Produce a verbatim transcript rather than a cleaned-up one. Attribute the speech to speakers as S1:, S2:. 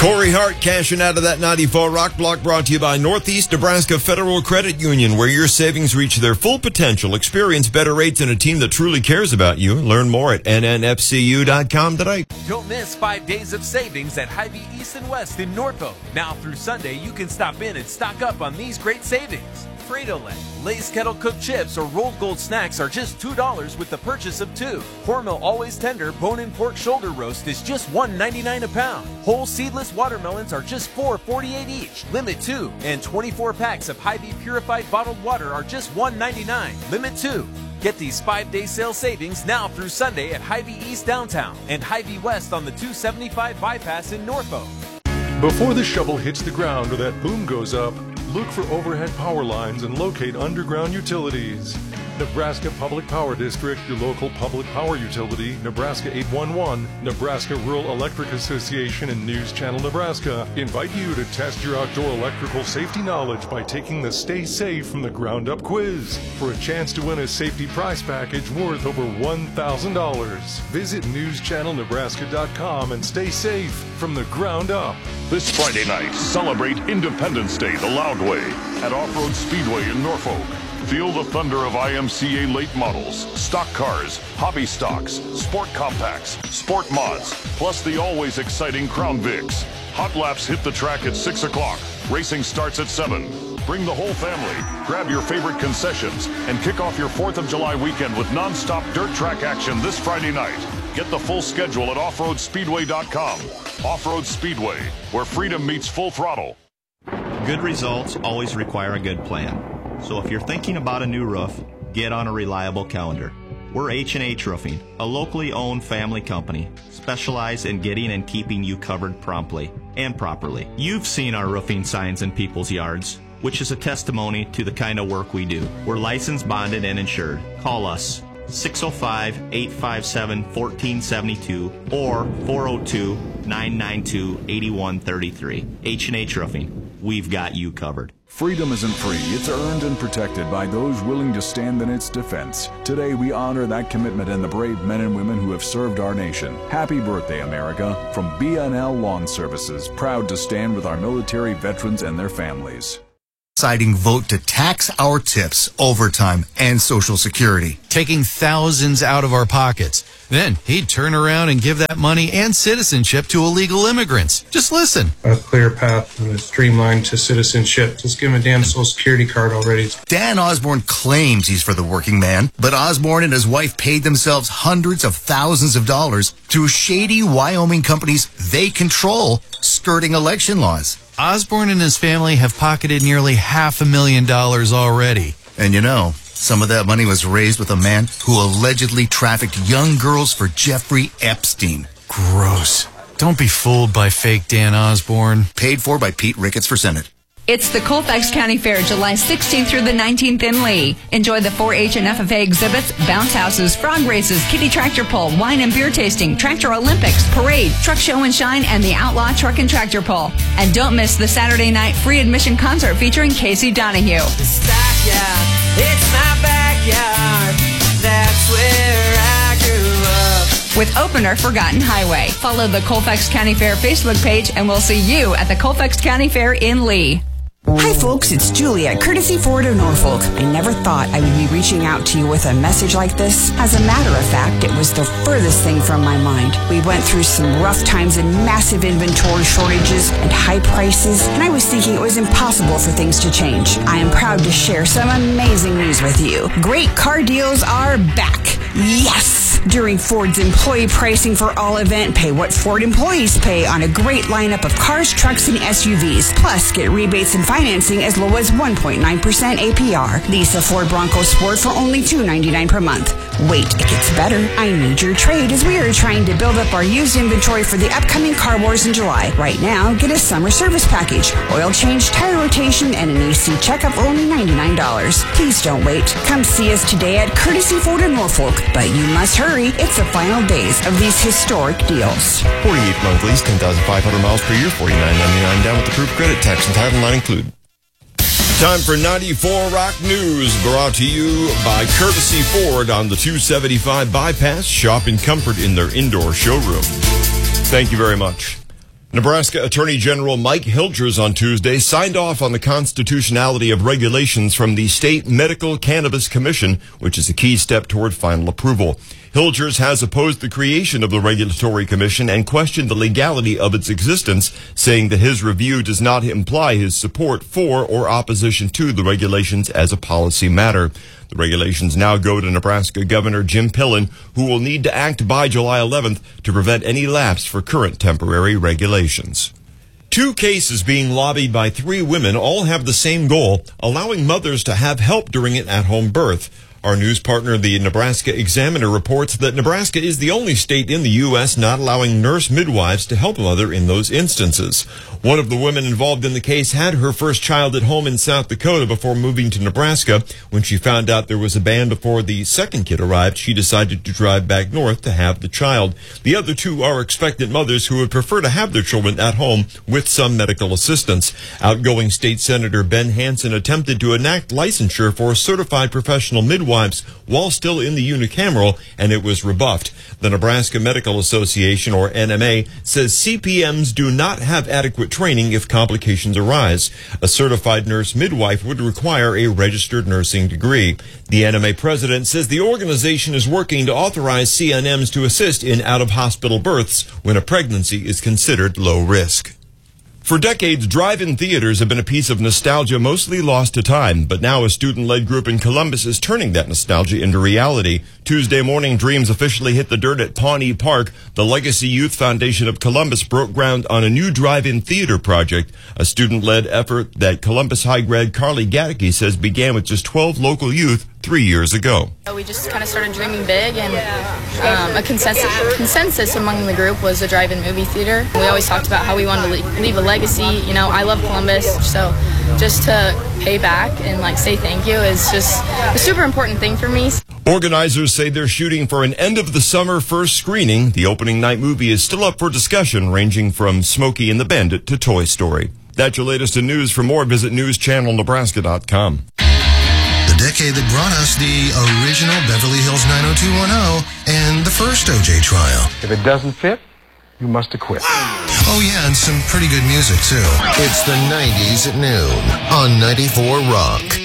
S1: Corey Hart cashing out of that ninety-four Rock Block, brought to you by Northeast Nebraska Federal Credit Union, where your savings reach their full potential. Experience better rates and a team that truly cares about you. Learn more at N N F C U dot com today.
S2: Don't miss five days of savings at Hy-Vee East and West in Norfolk. Now through Sunday, you can stop in and stock up on these great savings. Frito-Lay, Lay's Kettle Cooked Chips, or Rolled Gold Snacks are just two dollars with the purchase of two. Hormel Always Tender Bone-In Pork Shoulder Roast is just one ninety-nine a pound. Whole seedless watermelons are just four forty-eight each. Limit two. And twenty-four packs of Hy-Vee Purified Bottled Water are just one ninety-nine. Limit two. Get these five-day sale savings now through Sunday at Hy-Vee East Downtown and Hy-Vee West on the two seventy-five bypass in Norfolk.
S3: Before the shovel hits the ground or that boom goes up, look for overhead power lines and locate underground utilities. Nebraska Public Power District, your local public power utility, Nebraska eight one one, Nebraska Rural Electric Association, and News Channel Nebraska invite you to test your outdoor electrical safety knowledge by taking the Stay Safe from the Ground Up quiz for a chance to win a safety prize package worth over one thousand dollars. Visit news channel nebraska dot com and stay safe from the ground up.
S4: This Friday night, celebrate Independence Day the loud way at Off-Road Speedway in Norfolk. Feel the thunder of I M C A late models, stock cars, hobby stocks, sport compacts, sport mods, plus the always exciting Crown Vics. Hot laps hit the track at six o'clock. Racing starts at seven. Bring the whole family, grab your favorite concessions, and kick off your fourth of July weekend with non-stop dirt track action this Friday night. Get the full schedule at off road speedway dot com. Off-Road Speedway, where freedom meets full throttle.
S5: Good results always require a good plan. So if you're thinking about a new roof, get on a reliable calendar. We're H and H Roofing, a locally owned family company, specialized in getting and keeping you covered promptly and properly. You've seen our roofing signs in people's yards, which is a testimony to the kind of work we do. We're licensed, bonded, and insured. Call us six oh five, eight five seven, one four seven two or four oh two, nine nine two, eight one three three. H and H Roofing. We've got you covered.
S6: Freedom isn't free. It's earned and protected by those willing to stand in its defense. Today, we honor that commitment and the brave men and women who have served our nation. Happy birthday, America. From B N L Lawn Services, proud to stand with our military veterans and their families.
S7: Deciding vote to tax our tips, overtime, and Social Security.
S8: Taking thousands out of our pockets. Then he'd turn around and give that money and citizenship to illegal immigrants. Just listen.
S9: A clear path and a streamline to citizenship. Just give him a damn Social Security card already.
S7: Dan Osborne claims he's for the working man, but Osborne and his wife paid themselves hundreds of thousands of dollars through shady Wyoming companies they control, skirting election laws.
S8: Osborne and his family have pocketed nearly half a million dollars already.
S7: And you know, some of that money was raised with a man who allegedly trafficked young girls for Jeffrey Epstein.
S8: Gross. Don't be fooled by fake Dan Osborne.
S7: Paid for by Pete Ricketts for Senate.
S10: It's the Colfax County Fair, July sixteenth through the nineteenth in Lee. Enjoy the four H and F F A exhibits, bounce houses, frog races, kiddie tractor pull, wine and beer tasting, tractor Olympics, parade, truck show and shine, and the outlaw truck and tractor pull. And don't miss the Saturday night free admission concert featuring Casey Donahue.
S11: The stockyard, it's my backyard. That's where I grew up.
S10: With opener Forgotten Highway. Follow the Colfax County Fair Facebook page and we'll see you at the Colfax County Fair in Lee.
S12: Hi folks, it's Julie at Courtesy Ford of Norfolk. I never thought I would be reaching out to you with a message like this. As a matter of fact, it was the furthest thing from my mind. We went through some rough times and massive inventory shortages and high prices, and I was thinking it was impossible for things to change. I am proud to share some amazing news with you. Great car deals are back. Yes! During Ford's employee pricing for all event, pay what Ford employees pay on a great lineup of cars, trucks, and S U Vs. Plus, get rebates and financing as low as one point nine percent A P R. Lease a Ford Bronco Sport for only two ninety-nine per month. Wait, it gets better. I need your trade as we are trying to build up our used inventory for the upcoming car wars in July. Right now, get a summer service package, oil change, tire rotation, and an A C checkup for only ninety-nine dollars. Please don't wait. Come see us today at Courtesy Ford in Norfolk, but you must hurry. It's the final days of these historic deals.
S1: forty-eight monthlies, ten thousand five hundred miles per year, forty-nine ninety-nine down with approved credit, tax and title not included. Time for ninety-four Rock News, brought to you by Courtesy Ford on the two seventy-five bypass. Shop in comfort in their indoor showroom. Thank you very much. Nebraska Attorney General Mike Hilgers on Tuesday signed off on the constitutionality of regulations from the State Medical Cannabis Commission, which is a key step toward final approval. Hilgers has opposed the creation of the Regulatory Commission and questioned the legality of its existence, saying that his review does not imply his support for or opposition to the regulations as a policy matter. The regulations now go to Nebraska Governor Jim Pillen, who will need to act by July eleventh to prevent any lapse for current temporary regulations. Two cases being lobbied by three women all have the same goal, allowing mothers to have help during an at-home birth. Our news partner, the Nebraska Examiner, reports that Nebraska is the only state in the U S not allowing nurse midwives to help a mother in those instances. One of the women involved in the case had her first child at home in South Dakota before moving to Nebraska. When she found out there was a ban before the second kid arrived, she decided to drive back north to have the child. The other two are expectant mothers who would prefer to have their children at home with some medical assistance. Outgoing State Senator Ben Hansen attempted to enact licensure for certified professional midwives while still in the unicameral, and it was rebuffed. The Nebraska Medical Association, or N M A, says C P Ms do not have adequate training if complications arise. A certified nurse midwife would require a registered nursing degree. The N M A president says the organization is working to authorize C N Ms to assist in out-of-hospital births when a pregnancy is considered low risk. For decades, drive-in theaters have been a piece of nostalgia mostly lost to time, but now a student-led group in Columbus is turning that nostalgia into reality. Tuesday morning, dreams officially hit the dirt at Pawnee Park. The Legacy Youth Foundation of Columbus broke ground on a new drive-in theater project, a student-led effort that Columbus High grad Carly Gattke says began with just twelve local youth three years ago.
S13: We just kind of started dreaming big, and um, a consensus, consensus among the group was a drive-in movie theater. We always talked about how we wanted to leave, leave a legacy. You know, I love Columbus, so just to pay back and like say thank you is just a super important thing for me.
S1: Organizers say they're shooting for an end-of-the-summer first screening. The opening night movie is still up for discussion, ranging from Smokey and the Bandit to Toy Story. That's your latest in news. For more, visit news channel nebraska dot com.
S14: The decade that brought us the original Beverly Hills nine oh two one oh and the first O J trial.
S15: If it doesn't fit, you must have quit.
S14: Oh yeah, and some pretty good music too. It's the nineties at noon on ninety-four Rock.